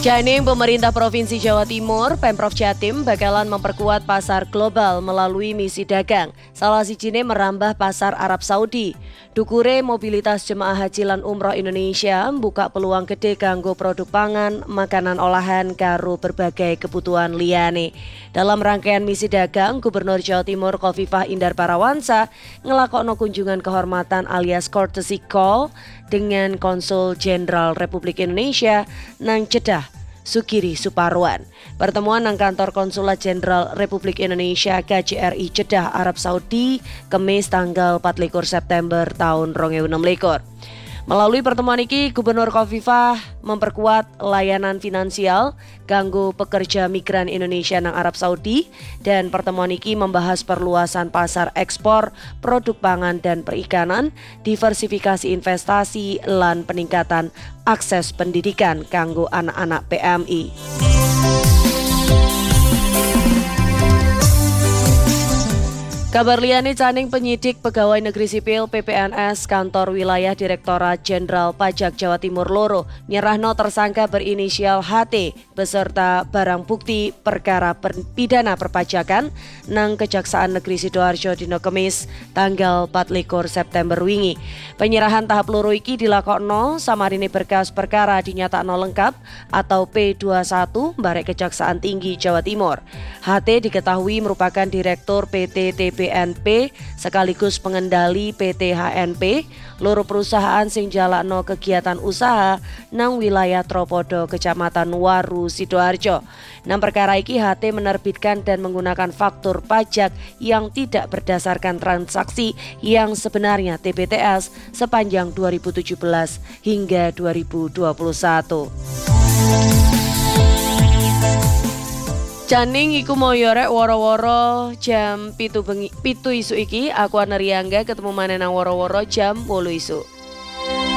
Janing pemerintah Provinsi Jawa Timur, Pemprov Jatim bakalan memperkuat pasar global melalui misi dagang. Salah sijine merambah pasar Arab Saudi. Dukure mobilitas jemaah haji lan umroh Indonesia buka peluang gede kanggo produk pangan, makanan olahan karo berbagai kebutuhan liyane. Dalam rangkaian misi dagang, Gubernur Jawa Timur Khofifah Indar Parawansa ngelakokno kunjungan kehormatan alias courtesy call dengan Konsul Jenderal Republik Indonesia nang Jeddah Sukiri Suparwan. Pertemuan nang kantor Konsulat Jenderal Republik Indonesia KJRI Jeddah Arab Saudi Kamis tanggal 24 September tahun 2026. Melalui pertemuan ini, Gubernur Khofifah memperkuat layanan finansial kanggo pekerja migran Indonesia nang Arab Saudi, dan pertemuan ini membahas perluasan pasar ekspor produk pangan dan perikanan, diversifikasi investasi, lan peningkatan akses pendidikan kanggo anak-anak PMI. Kabar liyane Caning penyidik Pegawai Negeri Sipil PPNS Kantor Wilayah Direktorat Jenderal Pajak Jawa Timur loro nyerahno tersangka berinisial HT beserta barang bukti perkara pidana perpajakan nang Kejaksaan Negeri Sidoarjo dina Kamis tanggal 24 September wingi. Penyerahan tahap loro iki dilakokno samarine berkas perkara dinyatakno lengkap atau P21 barek Kejaksaan Tinggi Jawa Timur. HT diketahui merupakan Direktur PT TBNP sekaligus pengendali PT HNP, loro perusahaan sing jalakno kegiatan usaha nang wilayah Tropodo, Kecamatan Waru, Sidoarjo. Nang perkara iki HT menerbitkan dan menggunakan faktur pajak yang tidak berdasarkan transaksi yang sebenarnya TBTS sepanjang 2017 hingga 2021. Caning iku mau yorek woro-woro jam 7 isu iki. Aku Anariangga ketemu maneh nang woro-woro jam 8 isu.